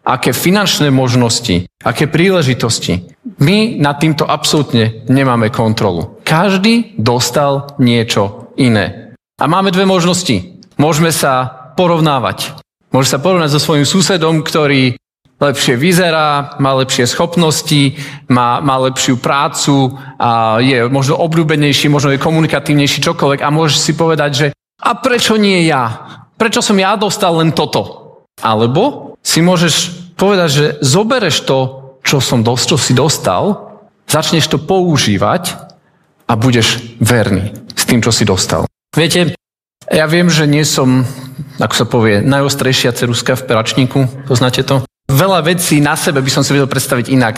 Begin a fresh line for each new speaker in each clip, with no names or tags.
aké finančné možnosti, aké príležitosti. My nad týmto absolútne nemáme kontrolu. Každý dostal niečo iné. A máme dve možnosti. Môžeme sa porovnávať. Môže sa porovnať so svojím susedom, ktorý lepšie vyzerá, má lepšie schopnosti, má lepšiu prácu, a je možno obľúbenejší, možno je komunikatívnejší, čokoľvek. A môžeš si povedať, že a prečo nie ja? Prečo som ja dostal len toto? Alebo si môžeš povedať, že zobereš to, čo si dostal, začneš to používať a budeš verný s tým, čo si dostal. Viete, ja viem, že nie som, ako sa povie, najostrejšia ceruska v peračníku. Poznáte to? Veľa vecí na sebe by som si vedel predstaviť inak.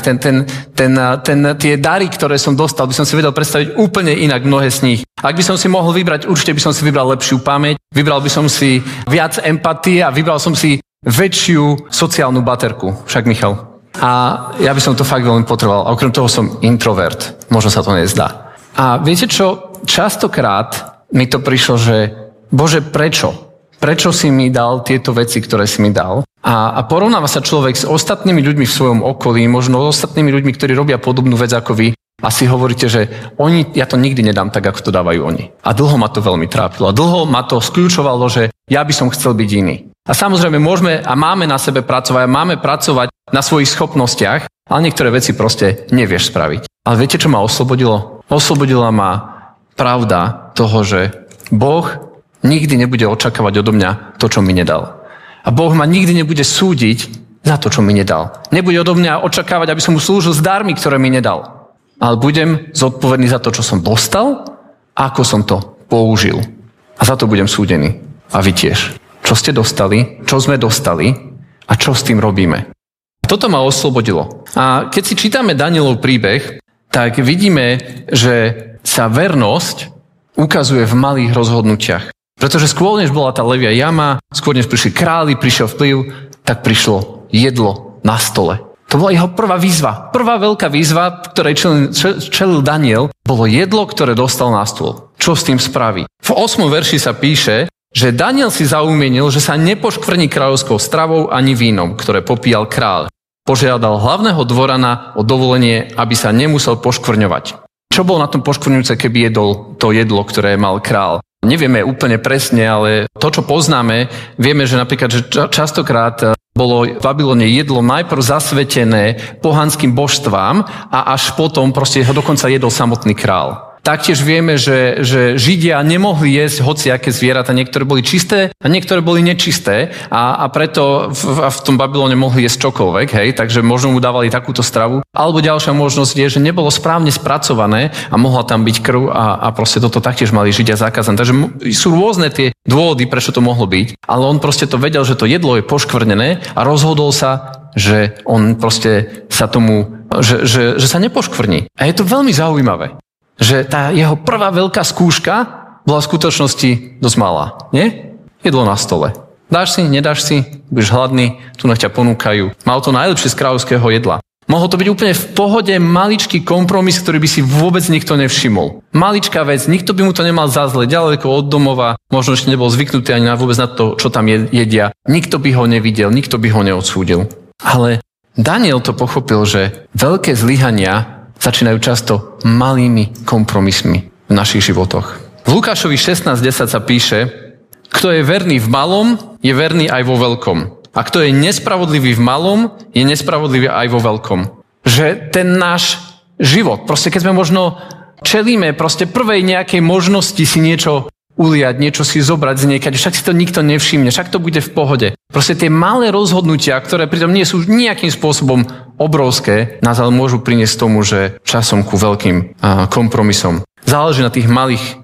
Tie dary, ktoré som dostal, by som si vedel predstaviť úplne inak mnohé z nich. Ak by som si mohol vybrať, určite by som si vybral lepšiu pamäť, vybral by som si viac empatie a vybral som si väčšiu sociálnu baterku. Však Michal. A ja by som to fakt veľmi potreboval. A okrem toho som introvert. Možno sa to nezdá. A viete čo? Častokrát mi to prišlo, že Bože, prečo? Prečo si mi dal tieto veci, ktoré si mi dal? A porovnáva sa človek s ostatnými ľuďmi v svojom okolí, možno s ostatnými ľuďmi, ktorí robia podobnú vec ako vy. A si hovoríte, že ja to nikdy nedám tak, ako to dávajú oni. A dlho ma to veľmi trápilo. A dlho ma to skľúčovalo, že ja by som chcel byť iný. A samozrejme môžeme a máme na sebe pracovať, máme pracovať na svojich schopnostiach, ale niektoré veci proste nevieš spraviť. Ale viete, čo ma oslobodilo? Oslobodila ma pravda toho, že Boh nikdy nebude očakávať odo mňa to, čo mi nedal. A Boh ma nikdy nebude súdiť za to, čo mi nedal. Nebude odo mňa očakávať, aby som mu slúžil s darmi, ktoré mi nedal. Ale budem zodpovedný za to, čo som dostal, ako som to použil. A za to budem súdený. A vy tiež. Čo ste dostali, čo sme dostali a čo s tým robíme. Toto ma oslobodilo. A keď si čítame Danielov príbeh, tak vidíme, že sa vernosť ukazuje v malých rozhodnutiach. Pretože skôr, než bola tá levia jama, skôr, než prišli králi, prišiel vplyv, tak prišlo jedlo na stole. To bola jeho prvá výzva. Prvá veľká výzva, ktorej čelil Daniel, bolo jedlo, ktoré dostal na stôl. Čo s tým spraví? V 8. verši sa píše, že Daniel si zaumienil, že sa nepoškvrní kráľovskou stravou ani vínom, ktoré popíjal kráľ. Požiadal hlavného dvorana o dovolenie, aby sa nemusel poškvrňovať. Čo bolo na tom poškvrňujúce, keby jedol to jedlo, ktoré mal kráľ? Nevieme úplne presne, ale to, čo poznáme, vieme, že napríklad, že častokrát bolo v Babylone jedlo najprv zasvetené pohanským božstvám a až potom proste ho dokonca jedol samotný král. Taktiež vieme, že Židia nemohli jesť hociaké zvieratá, niektoré boli čisté a niektoré boli nečisté a preto v tom Babylone mohli jesť čokoľvek, hej, takže možno mu dávali takúto stravu. Alebo ďalšia možnosť je, že nebolo správne spracované a mohla tam byť krv a proste toto taktiež mali Židia zakázané. Takže sú rôzne tie dôvody, prečo to mohlo byť, ale on proste to vedel, že to jedlo je poškvrnené a rozhodol sa, že on proste sa tomu, že sa nepoškvrní. A je to veľmi zaujímavé. Že tá jeho prvá veľká skúška bola v skutočnosti dosť malá. Nie? Jedlo na stole. Dáš si, nedáš si, budeš hladný, tu na ťa ponúkajú. Mal to najlepšie z kráľovského jedla. Mohol to byť úplne v pohode maličký kompromis, ktorý by si vôbec nikto nevšimol. Maličká vec, nikto by mu to nemal za zle, ďaleko od domova, možno ešte nebol zvyknutý ani vôbec na to, čo tam jedia. Nikto by ho nevidel, nikto by ho neodsúdil. Ale Daniel to pochopil, že veľké zlyhania začínajú často malými kompromismi v našich životoch. V Lukášovi 16.10 sa píše, kto je verný v malom, je verný aj vo veľkom. A kto je nespravodlivý v malom, je nespravodlivý aj vo veľkom. Že ten náš život, proste keď sme možno čelíme proste prvej nejakej možnosti si niečo uliať, niečo si zobrať z niekade, však si to nikto nevšimne, však to bude v pohode. Proste tie malé rozhodnutia, ktoré pritom nie sú nejakým spôsobom obrovské, nás ale môžu priniesť tomu, že časom ku veľkým kompromisom. Záleží na tých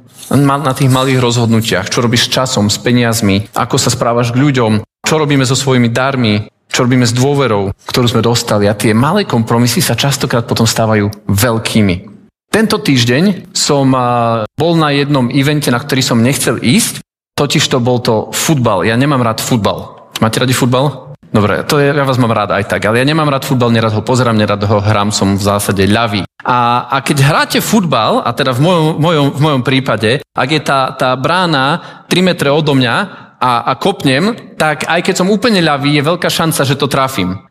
malých rozhodnutiach, čo robíš s časom, s peniazmi, ako sa správaš k ľuďom, čo robíme so svojimi darmi, čo robíme s dôverou, ktorú sme dostali. A tie malé kompromisy sa častokrát potom stávajú veľkými. Tento týždeň som bol na jednom evente, na ktorý som nechcel ísť, totižto bol to futbal. Ja nemám rád futbal. Máte radi futbal? Dobre, ja vás mám rád aj tak, ale ja nemám rád futbal, nerad ho pozerám, nerad ho hrám, som v zásade ľavý. A keď hráte futbal, a teda v mojom prípade, ak je tá brána 3 metre odo mňa a kopnem, tak aj keď som úplne ľavý, je veľká šanca, že to trafím.